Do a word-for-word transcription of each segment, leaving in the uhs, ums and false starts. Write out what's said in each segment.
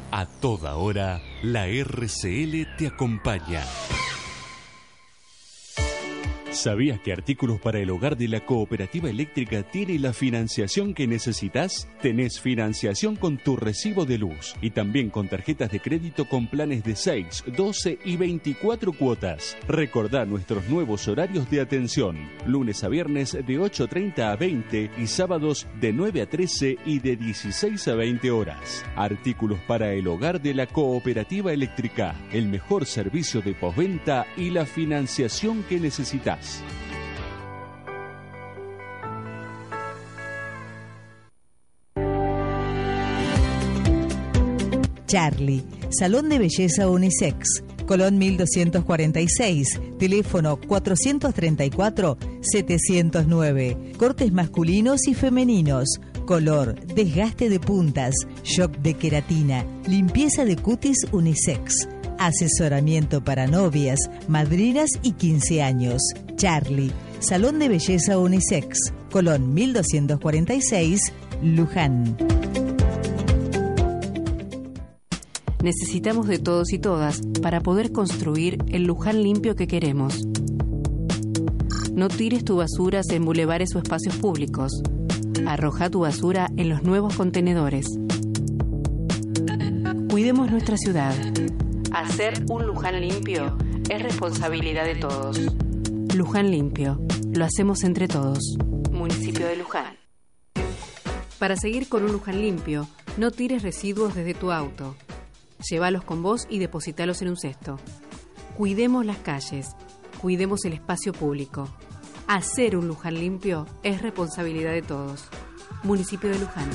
A toda hora, la R C L te acompaña. ¿Sabías que Artículos para el Hogar de la Cooperativa Eléctrica tiene la financiación que necesitas? Tenés financiación con tu recibo de luz y también con tarjetas de crédito con planes de seis, doce y veinticuatro cuotas. Recordá nuestros nuevos horarios de atención. Lunes a viernes de ocho treinta a veinte y sábados de nueve a trece y de dieciséis a veinte horas. Artículos para el Hogar de la Cooperativa Eléctrica. El mejor servicio de postventa y la financiación que necesitas. Charlie, Salón de Belleza Unisex, Colón mil doscientos cuarenta y seis, teléfono cuatrocientos treinta y cuatro, setecientos nueve, cortes masculinos y femeninos, color, desgaste de puntas, shock de queratina, limpieza de cutis unisex, asesoramiento para novias, madrinas y quince años. Charlie, Salón de Belleza Unisex, Colón mil doscientos cuarenta y seis, Luján. Necesitamos de todos y todas para poder construir el Luján limpio que queremos. No tires tu basura en bulevares o espacios públicos. Arroja tu basura en los nuevos contenedores. Cuidemos nuestra ciudad. Hacer un Luján limpio es responsabilidad de todos. Luján limpio. Lo hacemos entre todos. Municipio de Luján. Para seguir con un Luján limpio, no tires residuos desde tu auto. Llévalos con vos y depositalos en un cesto. Cuidemos las calles. Cuidemos el espacio público. Hacer un Luján limpio es responsabilidad de todos. Municipio de Luján.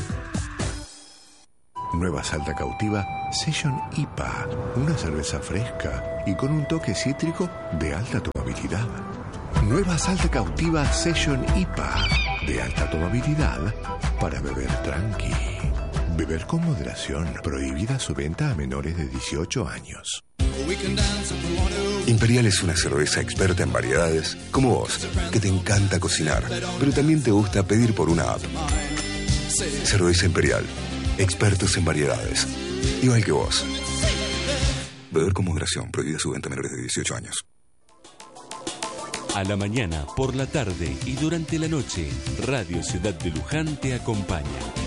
Nueva Salta Cautiva Session I P A. Una cerveza fresca y con un toque cítrico de alta tomabilidad. Nueva Salta Cautiva Session I P A. De alta tomabilidad para beber tranqui. Beber con moderación. Prohibida su venta a menores de dieciocho años. Imperial es una cerveza experta en variedades, como vos, que te encanta cocinar, pero también te gusta pedir por una app. Cerveza Imperial, expertos en variedades, igual que vos. Beber con moderación, prohibida su venta a menores de dieciocho años. A la mañana, por la tarde y durante la noche, Radio Ciudad de Luján te acompaña.